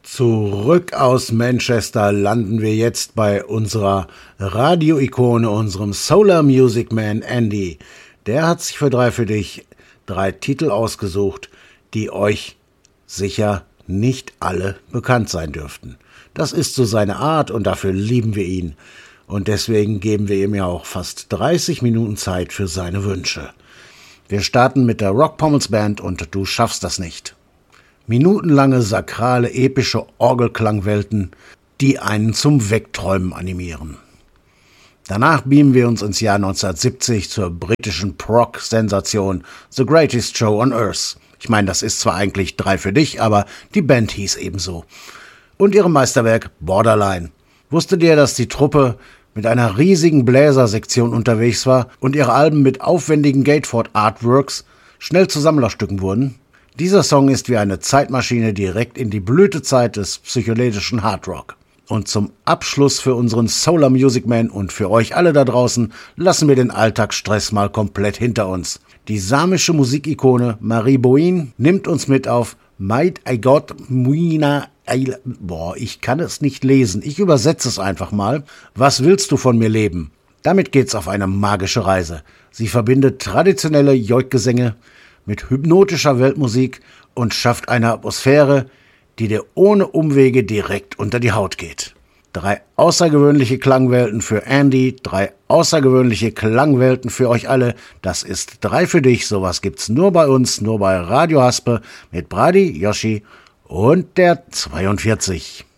Zurück aus Manchester landen wir jetzt bei unserer Radio-Ikone, unserem Solar Music Man Andy. Der hat sich für drei für dich 3 Titel ausgesucht, die euch sicher nicht alle bekannt sein dürften. Das ist so seine Art und dafür lieben wir ihn. Und deswegen geben wir ihm ja auch fast 30 Minuten Zeit für seine Wünsche. Wir starten mit der Rock Pommels Band und Du schaffst das nicht. Minutenlange, sakrale, epische Orgelklangwelten, die einen zum Wegträumen animieren. Danach beamen wir uns ins Jahr 1970 zur britischen Prog-Sensation The Greatest Show on Earth. Ich meine, das ist zwar eigentlich 3 für dich, aber die Band hieß ebenso. Und ihrem Meisterwerk Borderline. Wusstet ihr, dass die Truppe mit einer riesigen Bläsersektion unterwegs war und ihre Alben mit aufwendigen Gatefold-Artworks schnell zu Sammlerstücken wurden? Dieser Song ist wie eine Zeitmaschine direkt in die Blütezeit des psychedelischen Hardrock. Und zum Abschluss für unseren Solar Music Man und für euch alle da draußen lassen wir den Alltagsstress mal komplett hinter uns. Die samische Musikikone Marie Boine nimmt uns mit auf Might I Got Muina. Ich kann es nicht lesen. Ich übersetze es einfach mal. Was willst du von mir leben? Damit geht's auf eine magische Reise. Sie verbindet traditionelle Joik-Gesänge mit hypnotischer Weltmusik und schafft eine Atmosphäre, die dir ohne Umwege direkt unter die Haut geht. 3 außergewöhnliche Klangwelten für Andy, 3 außergewöhnliche Klangwelten für euch alle. Das ist 3 für dich. Sowas gibt's nur bei uns, nur bei Radio Haspe mit Brady, Yoshi und der 42.